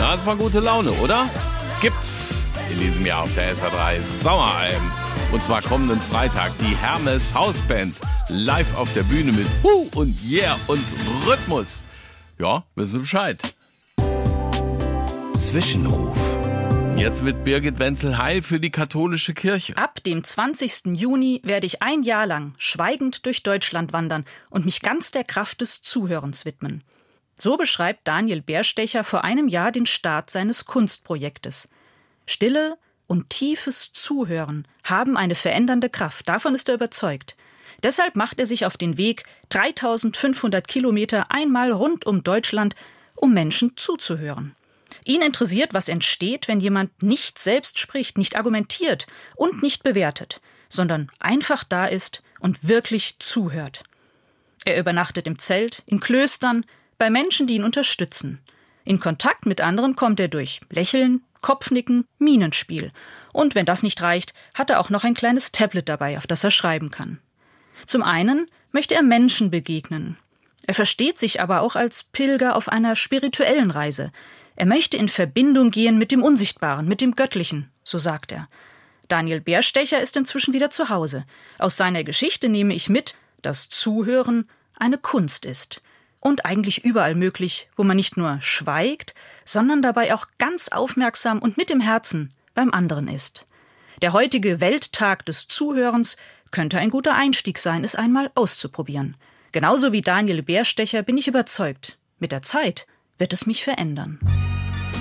Na, das war gute Laune, oder? Gibt's in diesem Jahr auf der SA3 Sommeralm. Und zwar kommenden Freitag die Hermes Hausband live auf der Bühne mit Hu und Yeah und Rhythmus. Ja, wissen Sie Bescheid. Zwischenruf. Jetzt mit Birgit Wenzel-Heil für die katholische Kirche. Ab dem 20. Juni werde ich ein Jahr lang schweigend durch Deutschland wandern und mich ganz der Kraft des Zuhörens widmen. So beschreibt Daniel Bärstecher vor einem Jahr den Start seines Kunstprojektes. Stille und tiefes Zuhören haben eine verändernde Kraft, davon ist er überzeugt. Deshalb macht er sich auf den Weg, 3500 Kilometer einmal rund um Deutschland, um Menschen zuzuhören. Ihn interessiert, was entsteht, wenn jemand nicht selbst spricht, nicht argumentiert und nicht bewertet, sondern einfach da ist und wirklich zuhört. Er übernachtet im Zelt, in Klöstern, bei Menschen, die ihn unterstützen. In Kontakt mit anderen kommt er durch Lächeln, Kopfnicken, Mienenspiel. Und wenn das nicht reicht, hat er auch noch ein kleines Tablet dabei, auf das er schreiben kann. Zum einen möchte er Menschen begegnen. Er versteht sich aber auch als Pilger auf einer spirituellen Reise. Er möchte in Verbindung gehen mit dem Unsichtbaren, mit dem Göttlichen, so sagt er. Daniel Bärstecher ist inzwischen wieder zu Hause. Aus seiner Geschichte nehme ich mit, dass Zuhören eine Kunst ist. Und eigentlich überall möglich, wo man nicht nur schweigt, sondern dabei auch ganz aufmerksam und mit dem Herzen beim anderen ist. Der heutige Welttag des Zuhörens könnte ein guter Einstieg sein, es einmal auszuprobieren. Genauso wie Daniel Bärstecher bin ich überzeugt, mit der Zeit wird es mich verändern.